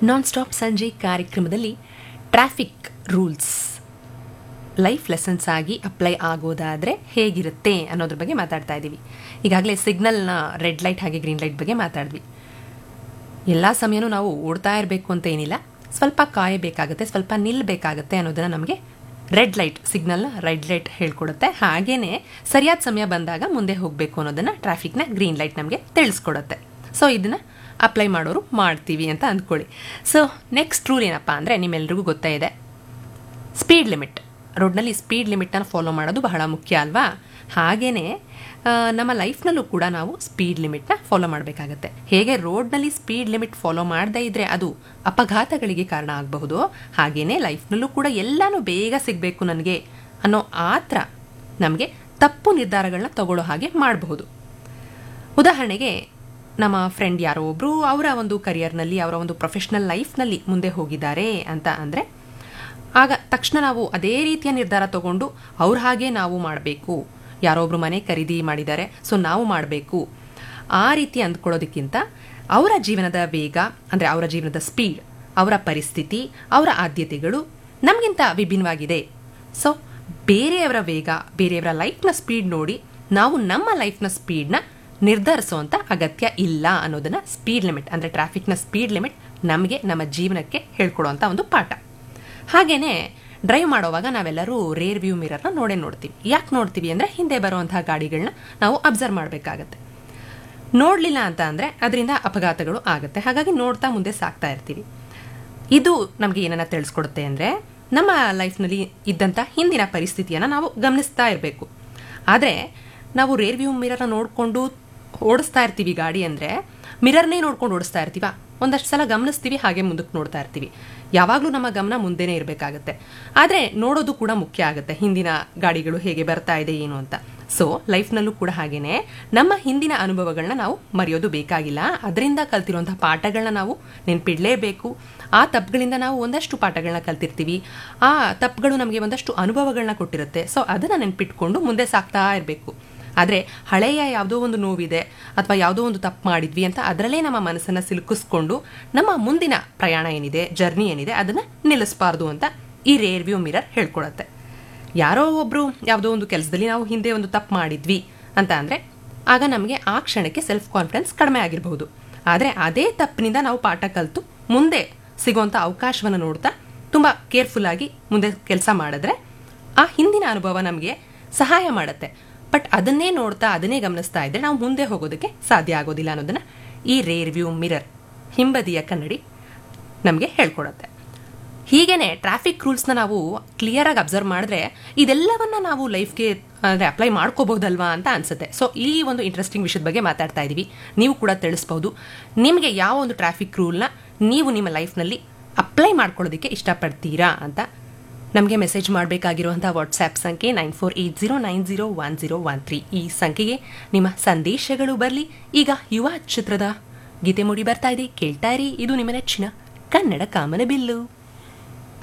Non stop ಸಂಜೆ ಕಾರ್ಯಕ್ರಮದಲ್ಲಿ traffic rules life lessons ಆಗಿ ಅಪ್ಲೈ ಆಗೋದಾದರೆ ಹೇಗಿರುತ್ತೆ ಅನ್ನೋದ್ರ ಬಗ್ಗೆ ಮಾತಾಡ್ತಾ ಇದ್ದೀವಿ. ಈಗಾಗಲೇ ಸಿಗ್ನಲ್ನ ರೆಡ್ ಲೈಟ್ ಹಾಗೆ ಗ್ರೀನ್ ಲೈಟ್ ಬಗ್ಗೆ ಮಾತಾಡಿದ್ವಿ. ಎಲ್ಲ ಸಮಯನೂ ನಾವು ಓಡ್ತಾ ಇರಬೇಕು ಅಂತ ಏನಿಲ್ಲ, ಸ್ವಲ್ಪ ಕಾಯಬೇಕಾಗತ್ತೆ, ಸ್ವಲ್ಪ ನಿಲ್ಲಬೇಕಾಗತ್ತೆ ಅನ್ನೋದನ್ನು ನಮಗೆ ರೆಡ್ ಲೈಟ್ ಸಿಗ್ನಲ್ನ ರೆಡ್ ಲೈಟ್ ಹೇಳ್ಕೊಡುತ್ತೆ. ಹಾಗೆಯೇ ಸರಿಯಾದ ಸಮಯ ಬಂದಾಗ ಮುಂದೆ ಹೋಗಬೇಕು ಅನ್ನೋದನ್ನು ಟ್ರಾಫಿಕ್ನ ಗ್ರೀನ್ ಲೈಟ್ ನಮಗೆ ತಿಳಿಸ್ಕೊಡುತ್ತೆ. ಸೊ ಇದನ್ನು ಅಪ್ಲೈ ಮಾಡೋರು ಮಾಡ್ತೀವಿ ಅಂತ ಅಂದ್ಕೊಳ್ಳಿ. ಸೊ ನೆಕ್ಸ್ಟ್ ರೂಲ್ ಏನಪ್ಪ ಅಂದರೆ, ನಿಮ್ಮೆಲ್ರಿಗೂ ಗೊತ್ತೇ ಇದೆ, ಸ್ಪೀಡ್ ಲಿಮಿಟ್. ರೋಡ್ನಲ್ಲಿ ಸ್ಪೀಡ್ ಲಿಮಿಟನ್ನು ಫಾಲೋ ಮಾಡೋದು ಬಹಳ ಮುಖ್ಯ ಅಲ್ವಾ? ಹಾಗೆಯೇ ನಮ್ಮ ಲೈಫ್ನಲ್ಲೂ ಕೂಡ ನಾವು ಸ್ಪೀಡ್ ಲಿಮಿಟ್ನ ಫಾಲೋ ಮಾಡಬೇಕಾಗತ್ತೆ. ಹೇಗೆ ರೋಡ್ನಲ್ಲಿ ಸ್ಪೀಡ್ ಲಿಮಿಟ್ ಫಾಲೋ ಮಾಡದೇ ಇದ್ದರೆ ಅದು ಅಪಘಾತಗಳಿಗೆ ಕಾರಣ ಆಗಬಹುದು, ಹಾಗೆಯೇ ಲೈಫ್ನಲ್ಲೂ ಕೂಡ ಎಲ್ಲನೂ ಬೇಗ ಸಿಗಬೇಕು ನನಗೆ ಅನ್ನೋ ಆತರ ನಮಗೆ ತಪ್ಪು ನಿರ್ಧಾರಗಳನ್ನ ತಗೊಳ್ಳೋ ಹಾಗೆ ಮಾಡಬಹುದು. ಉದಾಹರಣೆಗೆ, ನಮ್ಮ ಫ್ರೆಂಡ್ ಯಾರೋ ಒಬ್ಬರು ಅವರ ಒಂದು ಕರಿಯರ್ನಲ್ಲಿ, ಅವರ ಒಂದು ಪ್ರೊಫೆಷ್ನಲ್ ಲೈಫ್ನಲ್ಲಿ ಮುಂದೆ ಹೋಗಿದ್ದಾರೆ ಅಂತ ಅಂದರೆ, ಆಗ ತಕ್ಷಣ ನಾವು ಅದೇ ರೀತಿಯ ನಿರ್ಧಾರ ತಗೊಂಡು ಅವ್ರ ಹಾಗೆ ನಾವು ಮಾಡಬೇಕು, ಯಾರೋ ಒಬ್ರು ಮನೆ ಖರೀದಿ ಮಾಡಿದ್ದಾರೆ ಸೊ ನಾವು ಮಾಡಬೇಕು, ಆ ರೀತಿ ಅಂದ್ಕೊಳ್ಳೋದಕ್ಕಿಂತ ಅವರ ಜೀವನದ ವೇಗ ಅಂದರೆ ಅವರ ಜೀವನದ ಸ್ಪೀಡ್, ಅವರ ಪರಿಸ್ಥಿತಿ, ಅವರ ಆದ್ಯತೆಗಳು ನಮಗಿಂತ ವಿಭಿನ್ನವಾಗಿದೆ. ಸೊ ಬೇರೆಯವರ ವೇಗ, ಬೇರೆಯವರ ಲೈಫ್ನ ಸ್ಪೀಡ್ ನೋಡಿ ನಾವು ನಮ್ಮ ಲೈಫ್ನ ಸ್ಪೀಡ್ನ ನಿರ್ಧರಿಸುವಂಥ ಅಗತ್ಯ ಇಲ್ಲ ಅನ್ನೋದನ್ನು ಸ್ಪೀಡ್ ಲಿಮಿಟ್ ಅಂದರೆ ಟ್ರಾಫಿಕ್ನ ಸ್ಪೀಡ್ ಲಿಮಿಟ್ ನಮಗೆ ನಮ್ಮ ಜೀವನಕ್ಕೆ ಹೇಳ್ಕೊಡುವಂಥ ಒಂದು ಪಾಠ. ಹಾಗೆಯೇ ಡ್ರೈವ್ ಮಾಡೋವಾಗ ನಾವೆಲ್ಲರೂ ರೇರ್ ವ್ಯೂ ಮಿರರ್ನ ನೋಡ್ತೀವಿ. ಯಾಕೆ ನೋಡ್ತೀವಿ ಅಂದರೆ, ಹಿಂದೆ ಬರುವಂತಹ ಗಾಡಿಗಳನ್ನ ನಾವು ಅಬ್ಸರ್ವ್ ಮಾಡಬೇಕಾಗತ್ತೆ. ನೋಡಲಿಲ್ಲ ಅಂತ ಅಂದರೆ ಅದರಿಂದ ಅಪಘಾತಗಳು ಆಗುತ್ತೆ. ಹಾಗಾಗಿ ನೋಡ್ತಾ ಮುಂದೆ ಸಾಗ್ತಾ ಇರ್ತೀವಿ. ಇದು ನಮಗೆ ಏನನ್ನ ತಿಳಿಸ್ಕೊಡುತ್ತೆ ಅಂದರೆ, ನಮ್ಮ ಲೈಫ್ನಲ್ಲಿ ಇದ್ದಂಥ ಹಿಂದಿನ ಪರಿಸ್ಥಿತಿಯನ್ನು ನಾವು ಗಮನಿಸ್ತಾ ಇರಬೇಕು. ಆದರೆ ನಾವು ರೇರ್ ವ್ಯೂ ಮಿರರ್ನ ನೋಡಿಕೊಂಡು ಓಡಿಸ್ತಾ ಇರ್ತೀವಿ ಗಾಡಿ ಅಂದರೆ, ಮಿರರ್ನೇ ನೋಡ್ಕೊಂಡು ಓಡಿಸ್ತಾ ಇರ್ತೀವ, ಒಂದಷ್ಟು ಸಲ ಗಮನಿಸ್ತೀವಿ, ಹಾಗೆ ಮುಂದಕ್ಕೆ ನೋಡ್ತಾ ಇರ್ತೀವಿ. ಯಾವಾಗಲೂ ನಮ್ಮ ಗಮನ ಮುಂದೆನೇ ಇರಬೇಕಾಗತ್ತೆ. ಆದರೆ ನೋಡೋದು ಕೂಡ ಮುಖ್ಯ ಆಗುತ್ತೆ, ಹಿಂದಿನ ಗಾಡಿಗಳು ಹೇಗೆ ಬರ್ತಾ ಇದೆ ಏನು ಅಂತ. ಸೊ ಲೈಫ್ನಲ್ಲೂ ಕೂಡ ಹಾಗೇನೆ ನಮ್ಮ ಹಿಂದಿನ ಅನುಭವಗಳನ್ನ ನಾವು ಮರೆಯೋದು ಬೇಕಾಗಿಲ್ಲ. ಅದರಿಂದ ಕಲ್ತಿರುವಂಥ ಪಾಠಗಳನ್ನ ನಾವು ನೆನಪಿಡಲೇಬೇಕು. ಆ ತಪ್ಪುಗಳಿಂದ ನಾವು ಒಂದಷ್ಟು ಪಾಠಗಳನ್ನ ಕಲ್ತಿರ್ತೀವಿ. ಆ ತಪ್ಪುಗಳು ನಮಗೆ ಒಂದಷ್ಟು ಅನುಭವಗಳನ್ನ ಕೊಟ್ಟಿರುತ್ತೆ. ಸೊ ಅದನ್ನು ನೆನಪಿಟ್ಕೊಂಡು ಮುಂದೆ ಸಾಕ್ತಾ ಇರಬೇಕು. ಆದರೆ ಹಳೆಯ ಯಾವುದೋ ಒಂದು ನೋವಿದೆ ಅಥವಾ ಯಾವುದೋ ಒಂದು ತಪ್ಪು ಮಾಡಿದ್ವಿ ಅಂತ ಅದರಲ್ಲೇ ನಮ್ಮ ಮನಸ್ಸನ್ನು ಸಿಲುಕಿಸ್ಕೊಂಡು ನಮ್ಮ ಮುಂದಿನ ಪ್ರಯಾಣ ಏನಿದೆ, ಜರ್ನಿ ಏನಿದೆ, ಅದನ್ನು ನಿಲ್ಲಿಸಬಾರ್ದು ಅಂತ ಈ ರೇರ್ ವ್ಯೂ ಮಿರರ್ ಹೇಳ್ಕೊಳತ್ತೆ. ಯಾರೋ ಒಬ್ಬರು ಯಾವುದೋ ಒಂದು ಕೆಲಸದಲ್ಲಿ ನಾವು ಹಿಂದೆ ಒಂದು ತಪ್ಪು ಮಾಡಿದ್ವಿ ಅಂತ ಅಂದರೆ, ಆಗ ನಮಗೆ ಆ ಕ್ಷಣಕ್ಕೆ ಸೆಲ್ಫ್ ಕಾನ್ಫಿಡೆನ್ಸ್ ಕಡಿಮೆ ಆಗಿರಬಹುದು. ಆದರೆ ಅದೇ ತಪ್ಪಿನಿಂದ ನಾವು ಪಾಠ ಕಲಿತು ಮುಂದೆ ಸಿಗುವಂಥ ಅವಕಾಶವನ್ನು ನೋಡ್ತಾ ತುಂಬ ಕೇರ್ಫುಲ್ಲಾಗಿ ಮುಂದೆ ಕೆಲಸ ಮಾಡಿದ್ರೆ ಆ ಹಿಂದಿನ ಅನುಭವ ನಮಗೆ ಸಹಾಯ ಮಾಡುತ್ತೆ. ಬಟ್ ಅದನ್ನೇ ನೋಡ್ತಾ ಅದನ್ನೇ ಗಮನಿಸ್ತಾ ಇದ್ದರೆ ನಾವು ಮುಂದೆ ಹೋಗೋದಕ್ಕೆ ಸಾಧ್ಯ ಆಗೋದಿಲ್ಲ ಅನ್ನೋದನ್ನು ಈ ರೇರ್ ವ್ಯೂ ಮಿರರ್, ಹಿಂಬದಿಯ ಕನ್ನಡಿ, ನಮಗೆ ಹೇಳ್ಕೊಡುತ್ತೆ. ಹೀಗೇನೆ ಟ್ರಾಫಿಕ್ ರೂಲ್ಸ್ನ ನಾವು ಕ್ಲಿಯರಾಗಿ ಅಬ್ಸರ್ವ್ ಮಾಡಿದ್ರೆ ಇದೆಲ್ಲವನ್ನ ನಾವು ಲೈಫ್ಗೆ ಅಂದರೆ ಅಪ್ಲೈ ಮಾಡ್ಕೋಬಹುದಲ್ವಾ ಅಂತ ಅನ್ಸುತ್ತೆ. ಸೊ ಈ ಒಂದು ಇಂಟ್ರೆಸ್ಟಿಂಗ್ ವಿಷಯದ ಬಗ್ಗೆ ಮಾತಾಡ್ತಾ ಇದ್ದೀವಿ. ನೀವು ಕೂಡ ತಿಳಿಸ್ಬೋದು, ನಿಮಗೆ ಯಾವ ಒಂದು ಟ್ರಾಫಿಕ್ ರೂಲ್ನ ನೀವು ನಿಮ್ಮ ಲೈಫ್ನಲ್ಲಿ ಅಪ್ಲೈ ಮಾಡ್ಕೊಳ್ಳೋದಕ್ಕೆ ಇಷ್ಟಪಡ್ತೀರಾ ಅಂತ. ನಮಗೆ ಮೆಸೇಜ್ ಮಾಡಬೇಕಾಗಿರುವಂಥ ವಾಟ್ಸ್ಆ್ಯಪ್ ಸಂಖ್ಯೆ 9480901013. ಈ ಸಂಖ್ಯೆಗೆ ನಿಮ್ಮ ಸಂದೇಶಗಳು ಬರಲಿ. ಈಗ ಯುವ ಚಿತ್ರದ ಗೀತೆ ಮೂಡಿ ಬರ್ತಾ ಇದೆ, ಕೇಳ್ತಾ ಇರಿ. ಇದು ನಿಮ್ಮ ನೆಚ್ಚಿನ ಕನ್ನಡ ಕಾಮನಬಿಲ್ಲು.